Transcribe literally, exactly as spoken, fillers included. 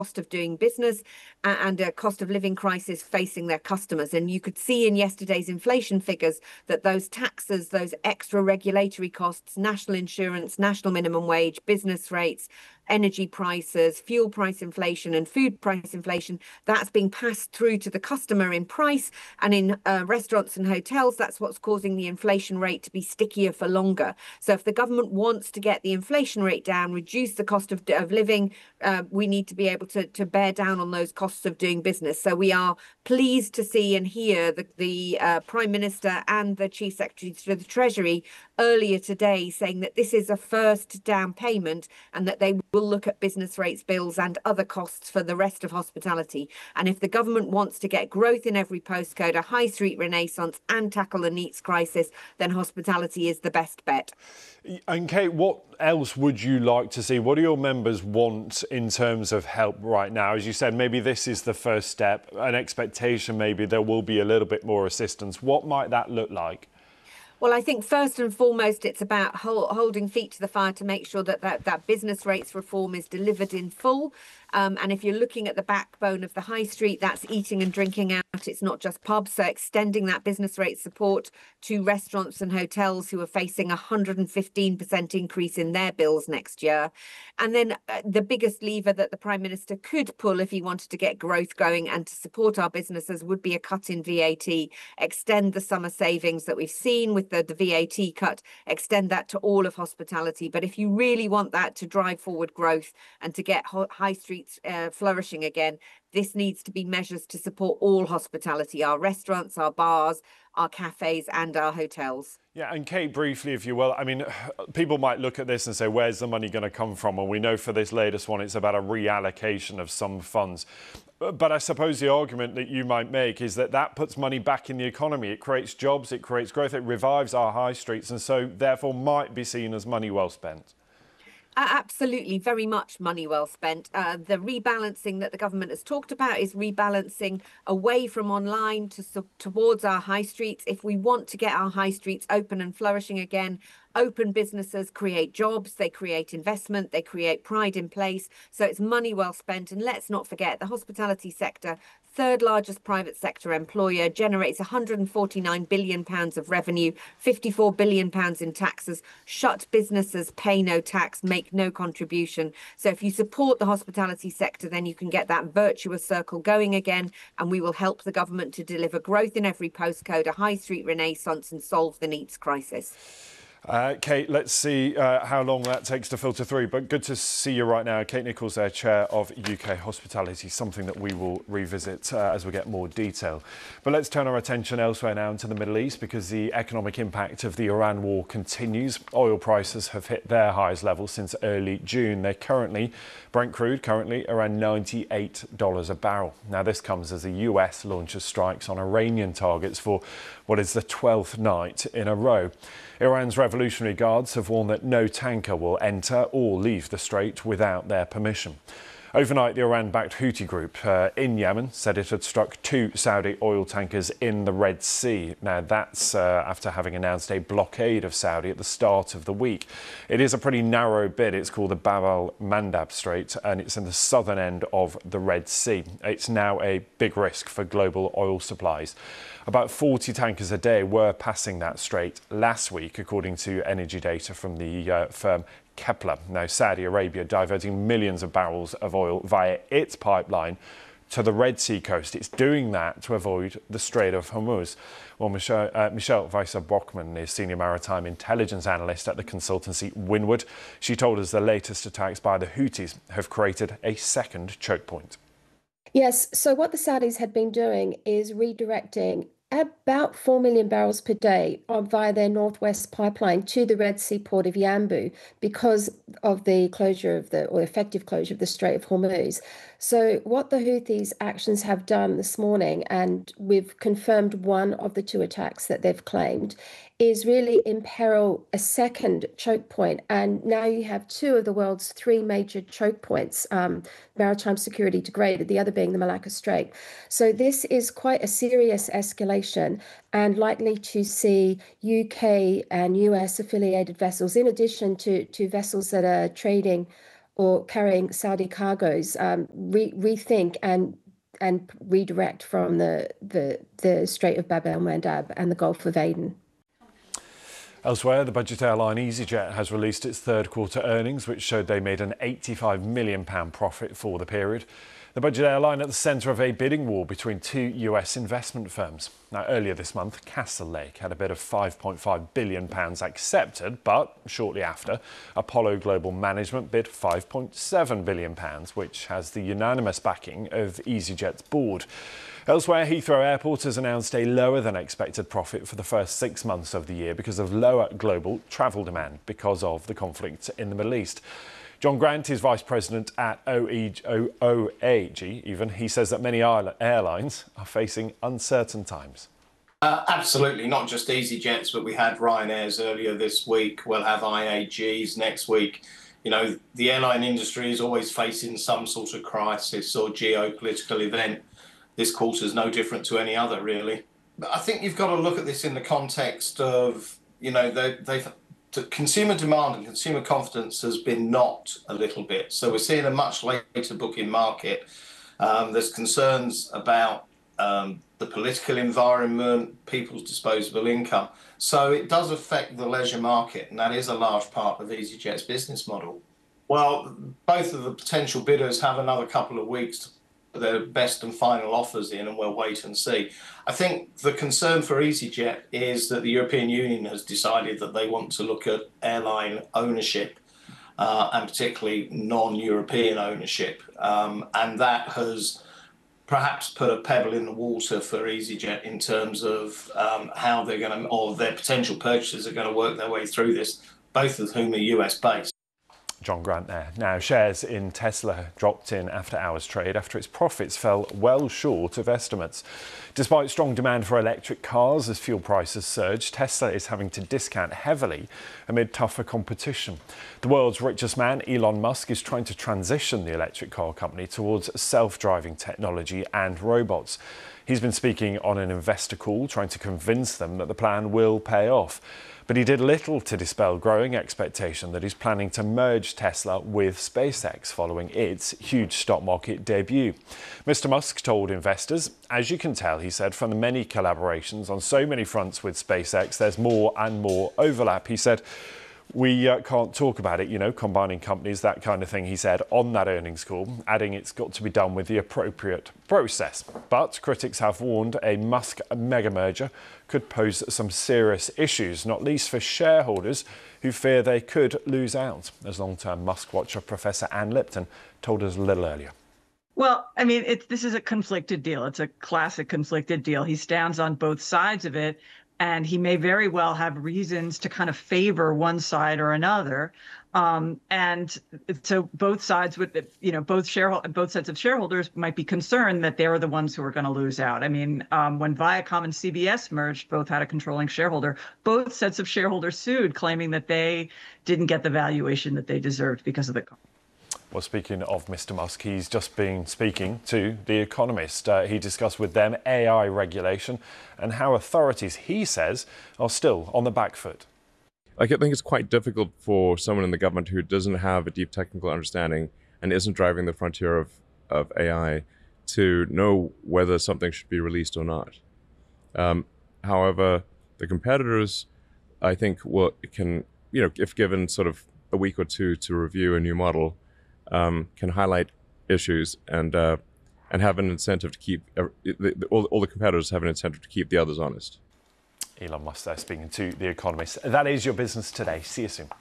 cost of doing business and a cost of living crisis facing their customers. And you could see in yesterday's inflation figures that those taxes, those extra regulatory costs, national insurance, national minimum wage, business rates, energy prices, fuel price inflation and food price inflation, that's being passed through to the customer in price. And in uh, restaurants and hotels, that's what's causing the inflation rate to be stickier for longer. So if the government wants to get the inflation rate down, reduce the cost of, of living, uh, we need to be able to, to bear down on those costs of doing business. So we are pleased to see and hear the, the uh, Prime Minister and the Chief Secretary to the Treasury earlier today saying that this is a first down payment and that they will look at business rates, bills and other costs for the rest of hospitality. And if the government wants to get growth in every postcode, a high street renaissance and tackle the NEETs crisis, then hospitality is the best bet. And Kate, what else would you like to see? What do your members want in terms of help right now? As you said, maybe this is the first step, an expectation maybe there will be a little bit more assistance. What might that look like? Well, I think first and foremost, it's about hold, holding feet to the fire to make sure that that, that business rates reform is delivered in full. Um, and if you're looking at the backbone of the high street, that's eating and drinking out. It's not just pubs. So extending that business rate support to restaurants and hotels who are facing a one hundred fifteen percent increase in their bills next year. And then uh, the biggest lever that the Prime Minister could pull if he wanted to get growth going and to support our businesses would be a cut in V A T, extend the summer savings that we've seen with the, the V A T cut, extend that to all of hospitality. But if you really want that to drive forward growth and to get high street Uh, flourishing again, this needs to be measures to support all hospitality, our restaurants, our bars, our cafes and our hotels. Yeah, and Kate, briefly, if you will, I mean, people might look at this and say, where's the money going to come from? And we know for this latest one, it's about a reallocation of some funds. But I suppose the argument that you might make is that that puts money back in the economy. It creates jobs, it creates growth, it revives our high streets, and so therefore might be seen as money well spent. Uh, absolutely, very much money well spent. Uh, the rebalancing that the government has talked about is rebalancing away from online to towards our high streets. If we want to get our high streets open and flourishing again, open businesses create jobs, they create investment, they create pride in place. So it's money well spent. And let's not forget the hospitality sector, third largest private sector employer, generates one hundred forty-nine billion pounds of revenue, fifty-four billion pounds in taxes. Shut businesses, pay no tax, make no contribution. So if you support the hospitality sector, then you can get that virtuous circle going again, and we will help the government to deliver growth in every postcode, a high street renaissance, and solve the NEETs crisis. Uh, Kate, let's see uh, how long that takes to filter through. But good to see you right now. Kate Nichols there, Chair of U K Hospitality, something that we will revisit uh, as we get more detail. But let's turn our attention elsewhere now into the Middle East, because the economic impact of the Iran war continues. Oil prices have hit their highest level since early June. They're currently, Brent crude currently around ninety-eight dollars a barrel. Now this comes as the U S launches strikes on Iranian targets for what is the twelfth night in a row. Iran's Revolutionary Guards have warned that no tanker will enter or leave the strait without their permission. Overnight, the Iran-backed Houthi group uh, in Yemen said it had struck two Saudi oil tankers in the Red Sea. Now, that's uh, after having announced a blockade of Saudi at the start of the week. It is a pretty narrow bit. It's called the Bab al-Mandab Strait, and it's in the southern end of the Red Sea. It's now a big risk for global oil supplies. About forty tankers a day were passing that strait last week, according to energy data from the uh, firm Kepler. Now, Saudi Arabia diverting millions of barrels of oil via its pipeline to the Red Sea coast. It's doing that to avoid the Strait of Hormuz. Well, Michelle, uh, Michelle Weiser-Brockman is Senior Maritime Intelligence Analyst at the consultancy Windward. She told us the latest attacks by the Houthis have created a second choke point. Yes, so what the Saudis had been doing is redirecting about four million barrels per day via their northwest pipeline to the Red Sea port of Yanbu because of the closure of the, or effective closure of the Strait of Hormuz. So what the Houthis' actions have done this morning, and we've confirmed one of the two attacks that they've claimed, is really imperil a second choke point. And now you have two of the world's three major choke points, um, maritime security degraded, the other being the Malacca Strait. So this is quite a serious escalation and likely to see U K and U S affiliated vessels, in addition to, to vessels that are trading or carrying Saudi cargoes um, re- rethink and and redirect from the, the, the Strait of Bab el-Mandab and the Gulf of Aden. Elsewhere, the budget airline EasyJet has released its third quarter earnings, which showed they made an eighty-five million pounds profit for the period. The budget airline at the centre of a bidding war between two U S investment firms. Now, earlier this month, Castlelake had a bid of five point five billion pounds accepted, but shortly after, Apollo Global Management bid five point seven billion pounds, which has the unanimous backing of EasyJet's board. Elsewhere, Heathrow Airport has announced a lower than expected profit for the first six months of the year because of lower global travel demand because of the conflict in the Middle East. John Grant is Vice President at O A G, even. He says that many airlines are facing uncertain times. Uh, absolutely, not just EasyJets, but we had Ryanair's earlier this week. We'll have I A Gs next week. You know, the airline industry is always facing some sort of crisis or geopolitical event. This quarter is no different to any other, really. But I think you've got to look at this in the context of, you know, they, they've consumer demand and consumer confidence has been knocked a little bit. So we're seeing a much later booking market. Um, there's concerns about um, the political environment, people's disposable income. So it does affect the leisure market, and that is a large part of EasyJet's business model. Well, both of the potential bidders have another couple of weeks to put their best and final offers in, and we'll wait and see. I think the concern for EasyJet is that the European Union has decided that they want to look at airline ownership, uh, and particularly non-European ownership. Um, and that has perhaps put a pebble in the water for EasyJet in terms of um, how they're going to, or their potential purchasers are going to work their way through this, both of whom are U S based. John Grant there. Now, shares in Tesla dropped in after hours trade after its profits fell well short of estimates. Despite strong demand for electric cars as fuel prices surge, Tesla is having to discount heavily amid tougher competition. The world's richest man, Elon Musk, is trying to transition the electric car company towards self-driving technology and robots. He's been speaking on an investor call, trying to convince them that the plan will pay off. But he did little to dispel growing expectation that he's planning to merge Tesla with SpaceX following its huge stock market debut. Mister Musk told investors, as you can tell, he said, from the many collaborations on so many fronts with SpaceX, there's more and more overlap. He said, we uh, can't talk about it, you know, combining companies, that kind of thing, he said on that earnings call, adding it's got to be done with the appropriate process. But critics have warned a Musk mega merger could pose some serious issues, not least for shareholders who fear they could lose out, as long-term Musk watcher Professor Anne Lipton told us a little earlier. Well, I mean, it's, this is a conflicted deal. It's a classic conflicted deal. He stands on both sides of it. And he may very well have reasons to kind of favor one side or another. Um, and so both sides would, you know, both shareholder, both sets of shareholders might be concerned that they're the ones who are going to lose out. I mean, um, when Viacom and C B S merged, both had a controlling shareholder. Both sets of shareholders sued, claiming that they didn't get the valuation that they deserved because of the. Well, speaking of Mister Musk, he's just been speaking to The Economist. Uh, he discussed with them A I regulation and how authorities, he says, are still on the back foot. I think it's quite difficult for someone in the government who doesn't have a deep technical understanding and isn't driving the frontier of, of A I to know whether something should be released or not. Um, however, the competitors, I think, will, can, you know, if given sort of a week or two to review a new model, Um, can highlight issues and uh, and have an incentive to keep uh, the, the, all, all the competitors have an incentive to keep the others honest. Elon Musk there speaking to The Economist. That is your business today. See you soon.